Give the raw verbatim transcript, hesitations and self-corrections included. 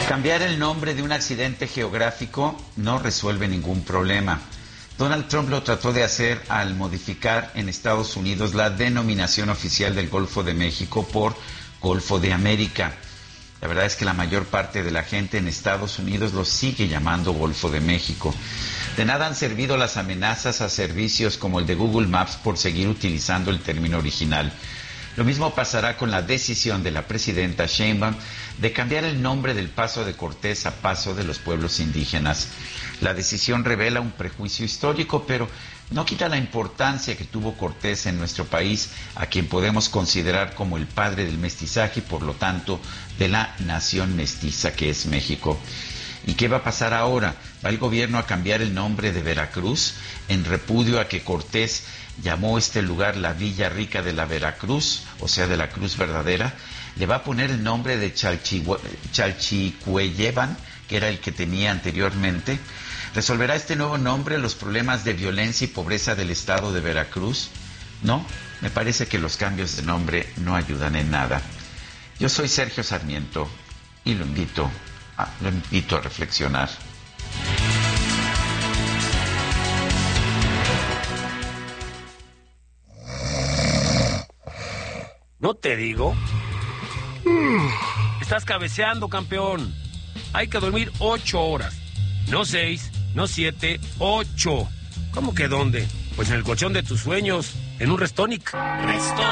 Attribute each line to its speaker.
Speaker 1: Cambiar el nombre de un accidente geográfico no resuelve ningún problema. Donald Trump lo trató de hacer al modificar en Estados Unidos la denominación oficial del Golfo de México por Golfo de América. La verdad es que la mayor parte de la gente en Estados Unidos lo sigue llamando Golfo de México. De nada han servido las amenazas a servicios como el de Google Maps por seguir utilizando el término original. Lo mismo pasará con la decisión de la presidenta Sheinbaum de cambiar el nombre del Paso de Cortés a Paso de los Pueblos Indígenas. La decisión revela un prejuicio histórico, pero no quita la importancia que tuvo Cortés en nuestro país, a quien podemos considerar como el padre del mestizaje y por lo tanto de la nación mestiza que es México. ¿Y qué va a pasar ahora? ¿Va el gobierno a cambiar el nombre de Veracruz en repudio a que Cortés llamó este lugar la Villa Rica de la Veracruz, o sea, de la Cruz Verdadera? ¿Le va a poner el nombre de Chalchihue- Chalchihueyeban, que era el que tenía anteriormente? ¿Resolverá este nuevo nombre los problemas de violencia y pobreza del estado de Veracruz? No, me parece que los cambios de nombre no ayudan en nada. Yo soy Sergio Sarmiento y lo invito a, lo invito a reflexionar.
Speaker 2: ¿No te digo? Estás cabeceando, campeón. Hay que dormir ocho horas. No seis, no siete, ocho. ¿Cómo que dónde? Pues en el colchón de tus sueños, en un Restonic. Restonic.